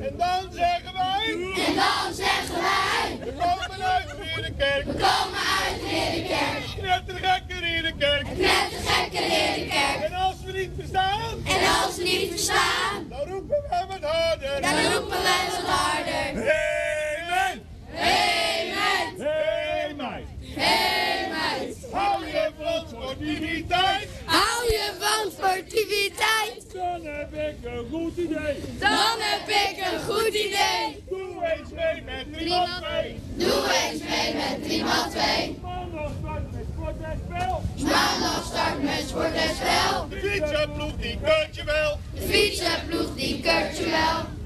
En dan zeggen wij. En dan zeggen wij. We komen uit Ridderkerk. We komen uit Ridderkerk. Knettergekker Ridderkerk. Knettergekker Ridderkerk. En als we niet verstaan. En als we niet verstaan. Dan roepen we wat harder. Dan roepen wij wat harder. Amen. Amen. Hey meid. Hey meid. Hou je van sportiviteit. Hou je van sportiviteit. Dan heb ik een goed idee. Dan heb ik een goed idee. Doe eens mee met 3x2. Doe eens mee met 3x2. Maandag start met sport en spel. Maandag start met sport en spel. De fietsenploeg die keurt je wel. De fietsenploeg die keurt je wel.